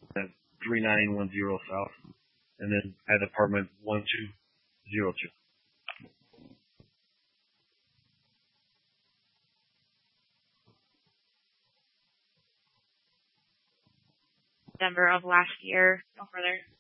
at 3910 South, and then at apartment 1202. December of last year. No further.